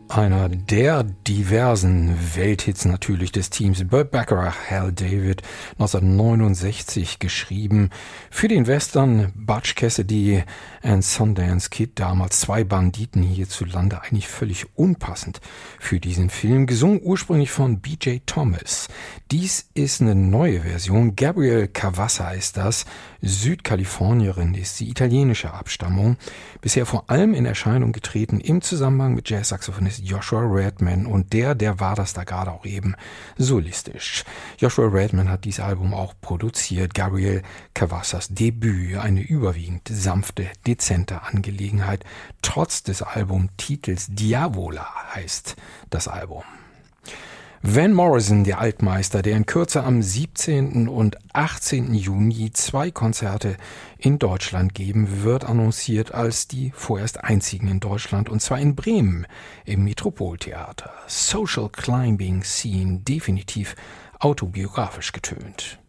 Einer der diversen Welthits natürlich des Teams Burt Bacharach, Hal David, 1969 geschrieben. Für den Western Butch Cassidy and Sundance Kid, damals zwei Banditen hierzulande, eigentlich völlig unpassend für diesen Film. Gesungen ursprünglich von B.J. Thomas. Dies ist eine neue Version. Gabrielle Cavassa ist das. Südkalifornierin ist sie, italienischer Abstammung. Bisher vor allem in Erscheinung getreten im Zusammenhang mit Jazz-Saxophonist Joshua Redman, und der war das da gerade auch eben solistisch. Joshua Redman hat dieses Album auch produziert. Gabrielle Cavassas Debüt, eine überwiegend sanfte, dezente Angelegenheit. Trotz des Albumtitels Diavola heißt das Album. Van Morrison, der Altmeister, der in Kürze am 17. und 18. Juni 2 Konzerte in Deutschland geben wird, annonciert als die vorerst einzigen in Deutschland, und zwar in Bremen im Metropoltheater. Social Climbing Scene, definitiv autobiografisch getönt.